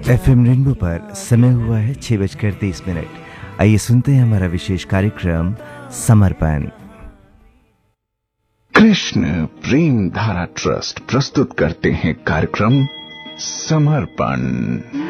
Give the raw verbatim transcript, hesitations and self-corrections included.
FM rainbow पर समय हुआ है छह बजकर तीस मिनट। आइए सुनते हैं हमारा विशेष कार्यक्रम समर्पण। कृष्ण प्रेम धारा ट्रस्ट प्रस्तुत करते हैं कार्यक्रम समर्पण।